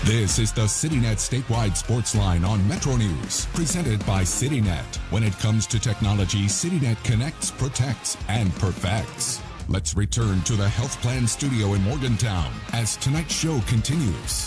This is the CityNet Statewide Sports Line on Metro News, presented by CityNet. When it comes to technology, CityNet connects, protects, and perfects. Let's return to the Health Plan Studio in Morgantown as tonight's show continues.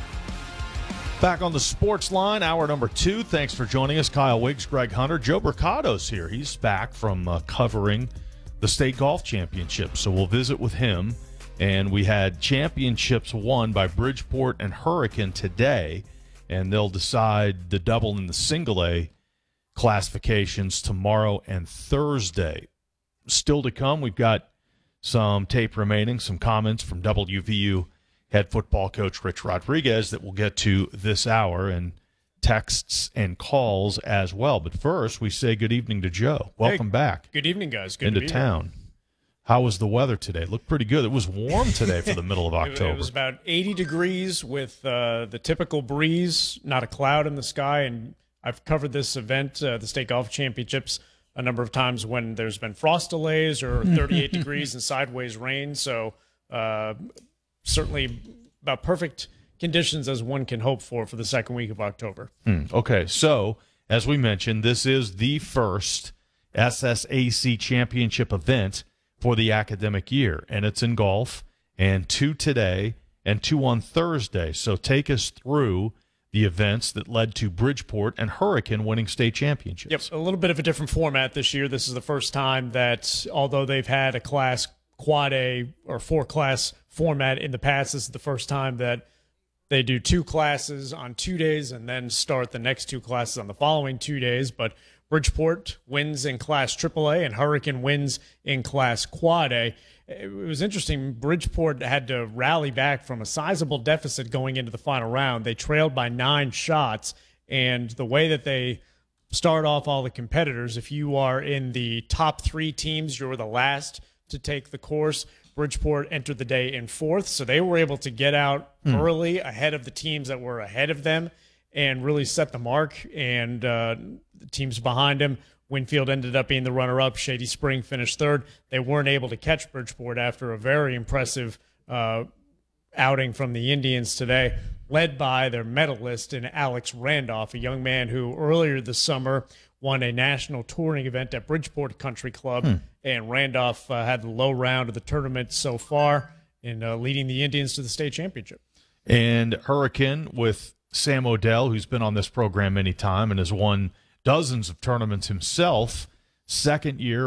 Back on the Sports Line, hour number 2. Thanks for joining us. Kyle Wiggs, Greg Hunter. Joe Mercado's here. He's back from covering the state golf championship, so we'll visit with him. And we had championships won by Bridgeport and Hurricane today, and they'll decide the double and the single A classifications tomorrow and Thursday. Still to come, we've got some tape remaining, some comments from WVU head football coach Rich Rodriguez that we'll get to this hour, and texts and calls as well. But first, we say good evening to Joe. Welcome back. Good evening, guys. Good into to be town. Here. How was the weather today? It looked pretty good. It was warm today for the middle of October. It was about 80 degrees with the typical breeze, not a cloud in the sky. And I've covered this event, the State Golf Championships, a number of times when there's been frost delays or 38 degrees and sideways rain. So certainly about perfect conditions as one can hope for the second week of October. Okay, so as we mentioned, this is the first SSAC championship event for the academic year, and it's in golf, and 2 today and 2 on Thursday. So take us through the events that led to Bridgeport and Hurricane winning state championships. Yep, a little bit of a different format this year. This is the first time that, although they've had a class quad A or 4-class format in the past, this is the first time that they do 2 classes on 2 days and then start the next 2 classes on the following 2 days. But Bridgeport wins in Class AAA and Hurricane wins in Class Quad A. It was interesting. Bridgeport had to rally back from a sizable deficit going into the final round. They trailed by 9 shots, and the way that they start off all the competitors, if you are in the top 3 teams, you're the last to take the course. Bridgeport entered the day in 4th, so they were able to get out early ahead of the teams that were ahead of them and really set the mark, and the teams behind him. Winfield ended up being the runner-up. Shady Spring finished 3rd. They weren't able to catch Bridgeport after a very impressive outing from the Indians today, led by their medalist in Alex Randolph, a young man who earlier this summer won a national touring event at Bridgeport Country Club, and Randolph had the low round of the tournament so far in leading the Indians to the state championship. And Hurricane with Sam Odell, who's been on this program many times and has won dozens of tournaments himself. Second year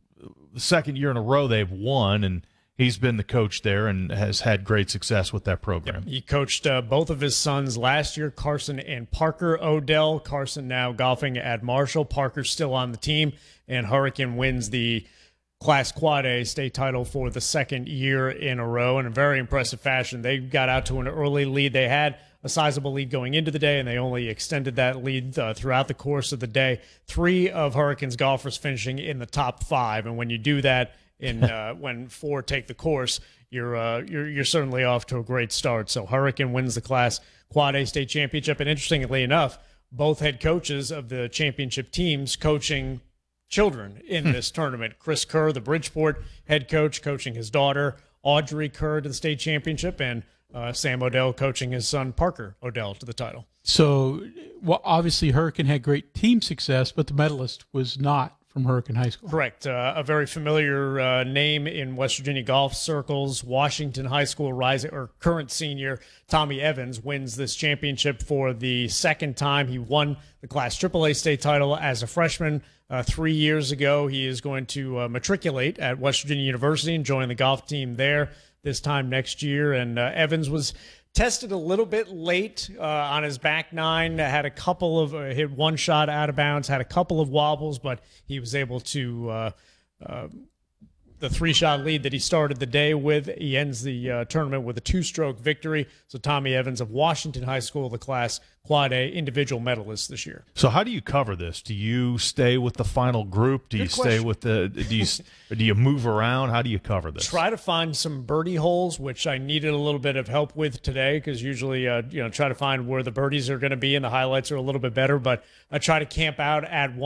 in a row they've won, and he's been the coach there and has had great success with that program. He coached both of his sons last year, Carson and Parker Odell. Carson now golfing at Marshall. Parker's still on the team, and Hurricane wins the Class Quad A state title for the second year in a row in a very impressive fashion. They got out to an early lead. They had a sizable lead going into the day, and they only extended that lead throughout the course of the day. 3 of Hurricane's golfers finishing in the top 5, and when you do that when 4 take the course, you're certainly off to a great start. So Hurricane wins the Class Quad A state championship, and interestingly enough, both head coaches of the championship teams coaching children in this tournament. Chris Kerr, the Bridgeport head coach, coaching his daughter Audrey Kerr to the state championship, and Sam Odell coaching his son Parker Odell to the title. So, well, obviously Hurricane had great team success, but the medalist was not from Hurricane High School. Correct. A very familiar name in West Virginia golf circles. Washington High School current senior Tommy Evans wins this championship for the second time. He won the Class AAA state title as a freshman 3 years ago. He is going to matriculate at West Virginia University and join the golf team there this time next year. And Evans was tested a little bit late on his back 9, had a couple of hit 1 shot out of bounds, had a couple of wobbles, but he was able to the 3-shot lead that he started the day with. He ends the tournament with a 2-stroke victory. So Tommy Evans of Washington High School, the Class Quad A individual medalist this year. So how do you cover this? Do you stay with the final group? Do you stay with the do you move around? How do you cover this? Try to find some birdie holes, which I needed a little bit of help with today, because usually try to find where the birdies are going to be and the highlights are a little bit better, but I try to camp out at